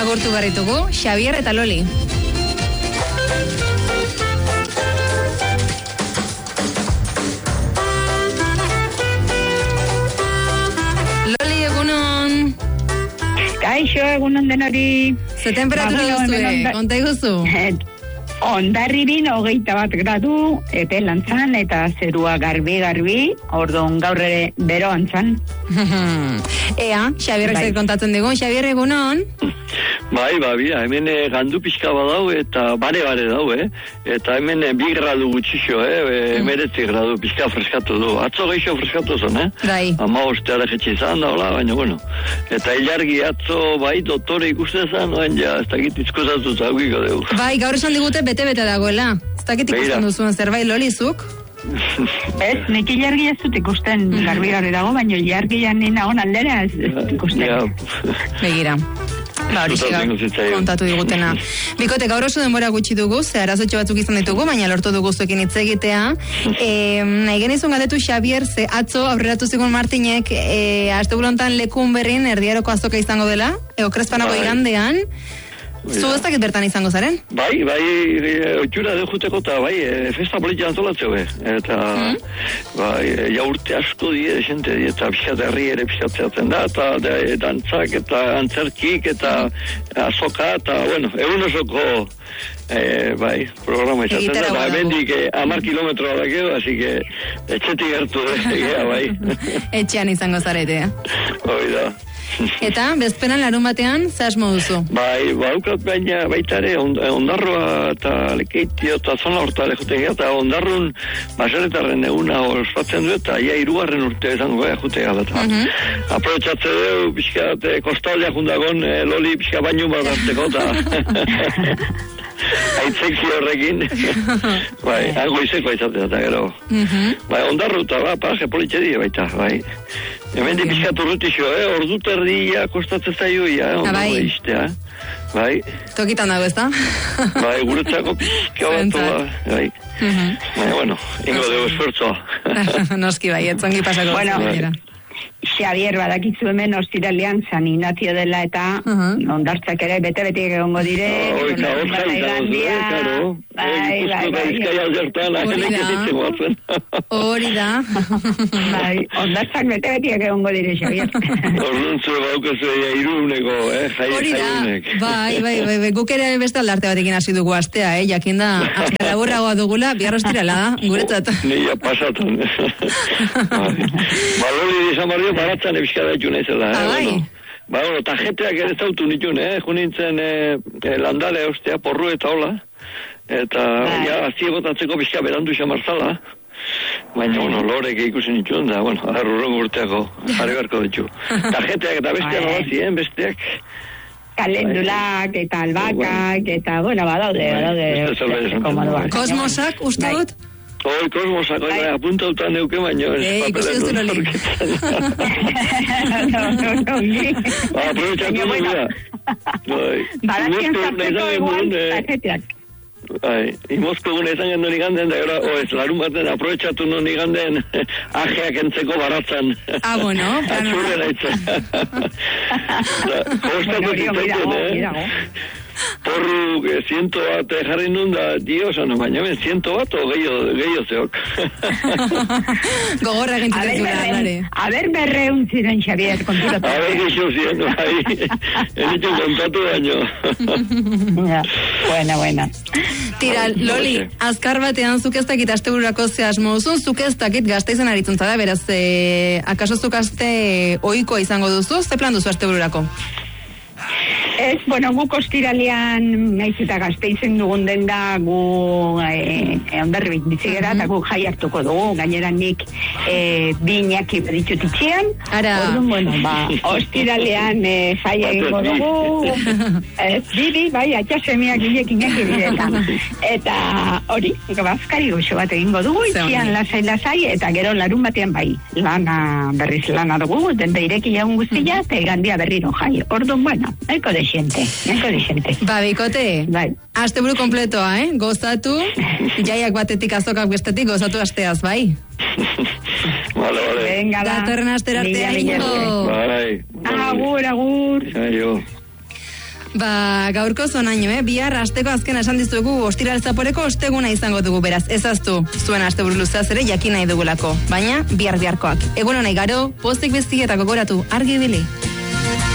agurtu barritugu, Xabier eta Loli. Loli, egunon. Kaixo, egunon denori. Ze temperatura duzu, konta iguzu? Ondarribin 21 gradu, epelantzan eta zerua garbi, orduan gaur ere bero antzan. Ea, Xabierrek zer kontatzen digun, Xabier, egunon? Bai, hemen gandu pixka badau eta bare dau, eta hemen 2 gradu gutxixo, 19 gradu pixka freskatu du. Atzo geixo freskatu zen, Bai. 15 arejetxe izan daula, baina bueno. Eta ilargi atzo, bai, doktore ikusten zen, ja, ez dakit izkuzatu zaukiko dugu. Bai, gaur esan digute bete-bete dagoela. Ez dakit ikusten duzuen zerbait, Loli, zuk? Ez, nek ilargi ez dut ikusten garbi dago, baina ilargian nina hon aldera ez dut ikusten. Begira. Hori kontatu digutena. Bikote, gaur oso denbora gutxi dugu, ze arazotxo batzuk izan ditugu, baina lortu dugu zuekin hitz egitea. Nahi genizun galdetu, Xabier, ze atzo aurreratu zigun Martinek, asteburu hontan lekun berrin erdiaroko azoka izango dela, Krespanago igandean. Zu ez dakit bertan izango zaren? Bai, oitxura dejuteko eta festa politia antolatzeo, eta ja urte asko desente, eta pixat herri ere pixatzeatzen da, eta dantzak, eta antzerkik, eta azoka, eta, bueno, egun osoko programa izaten da, eta bendik 10 kilometroa dakeo, así que etxetik gertu, bai. Etxean izango zarete, Hoi da. Eta, bezperan larun batean, ze asmo duzu? Bai, baukat baina baitare, ondarroa eta lekeitio eta zona horta lehuten gara, eta ondarrun basaretarren eguna ospatzen du, eta ia 3. urte izango jute gara. Aprobetxatze du, pixkat, kostaldea jundagon, Loli pixka baino bat hartzeko, eta aitzeki horrekin, bai, hango izeko izatea, eta gero. Bai, ondarru eta paraje politxeri baita, bai. Hemen di pixkat urrutixo, ordu terdia kostatzen zaioia, ondarru egistea, bai. Tokitan dago, ez da? Bai, guretzako pixka bat, bai. Baina, bueno, ingo dugu esfortzoa. Noski bai, etzongi pasako. Bueno, Xabier, badakitzu hemen ostiralean San Ignacio dela eta ondartzak ere bete-betik egongo dire. Hori da. Ondartzak bete-betik egongo dire, Xabier. Orduntzu baukazu iruneko, jaiunek. Bai, guk ere beste aldarte batekin hasi dugu astea, jakinda, aste laburragoa dugula, bihar ostirala da, guretzat. Nia pasatan. Baloli izan barrio baratzen ebizkada etxun ezela. Bueno, tajeteak ere zautu nitun, junintzen landale ostea, porru eta hola. Eta, ja, aziegotatzeko bizka berandu xamarzala. Baina, bueno, lorek ikusen nitun, da, bueno, arrurrongo urteako, jarri beharko ditu. Tajeteak eta besteak nolazien, besteak. Kalendulak eta albakak, eta, bueno, badaude. Kosmosak, uste dut? Hoi, kosmosak, apuntautan neuke baino. Ikusi duzu Loli. Aprobetxatu dugu. Barazkian zartzeko eguan, tajeteak. Imozko gune izan gendun iganden, da gero, larun baten aprobetxatu nun iganden ajeak entzeko baratzen. Bueno, Atxurrela itzen. Kostatu zitzaiten, Porru 100 bat jarri nun da, baina 100 bat o gehiago zeok. Gogorra egin zituen. Aber berreun ziren, Xabier, konturatu. Aber geixo ziren, bai. Enitu kontatu baino. Buena. Tira, Loli, azkar batean zuk ez dakit astebururako ze asmo duzun, zuk ez dakit Gasteizen aritzen zara, beraz, akaso zuk aste ohikoa izango duzu, ze plan duzu astebururako? Ez, bueno, guk ostiralean naiz eta Gasteizen dugun den da gu ondarri bitzigera eta guk jai hartuko dugu, gainera nik bi inaki baditut itxean. Orduan, bueno, ostiralean jai egingo dugu, bai, atxasemiak gilekin eki bidetan. Eta hori, bazkari goxo bat egingo dugu, itxian lasai, eta gero larun batean bai, berriz lana dugu, den beireki jaun guztia, eta egandia berriro jai. Orduan, bueno, nahiko desente. Bikote, asteburu kompletoa, gozatu, jaiak batetik azokak bestetik, gozatu asteaz, bai? Vale. Venga, da. Datorren astera artean, Bai. Agur. Aio. Gaurko zonaino, bihar asteko azken esan dizuegu ostiral zaporeko osteguna izango dugu beraz. Ezaztu, zuen asteburu luzaz ere jakin nahi dugulako. Baina, biharkoak. Egun honai garo, pozik besti eta gogoratu, argi bili.